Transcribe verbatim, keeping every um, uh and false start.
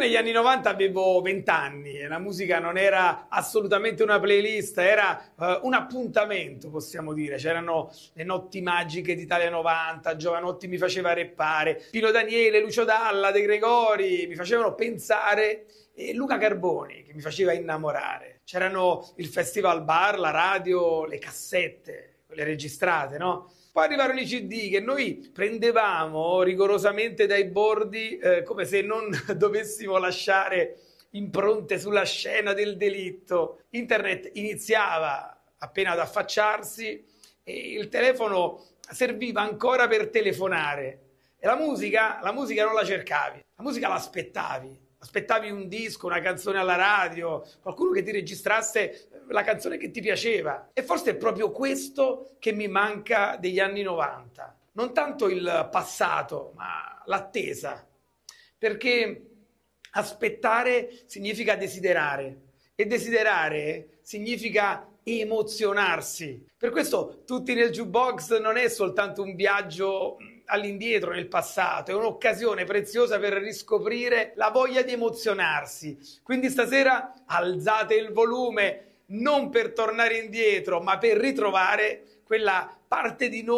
negli anni novanta avevo venti anni e la musica non era assolutamente una playlist, era uh, un appuntamento, possiamo dire. C'erano le notti magiche d'Italia novanta, Giovanotti mi faceva reppare, Pino Daniele, Lucio Dalla, De Gregori mi facevano pensare, e Luca Carboni che mi faceva innamorare. C'erano il festival bar, la radio, le cassette, quelle registrate, no? Poi arrivarono i C D che noi prendevamo rigorosamente dai bordi, eh, come se non dovessimo lasciare impronte sulla scena del delitto. Internet iniziava appena ad affacciarsi e il telefono serviva ancora per telefonare. E la musica, la musica non la cercavi, la musica l'aspettavi. Aspettavi un disco, una canzone alla radio, qualcuno che ti registrasse la canzone che ti piaceva. E forse è proprio questo che mi manca degli anni novanta. Non tanto il passato, ma l'attesa. Perché aspettare significa desiderare. E desiderare significa emozionarsi. Per questo Tutti nel Jukebox non è soltanto un viaggio all'indietro nel passato, è un'occasione preziosa per riscoprire la voglia di emozionarsi. Quindi stasera alzate il volume non per tornare indietro, ma per ritrovare quella parte di noi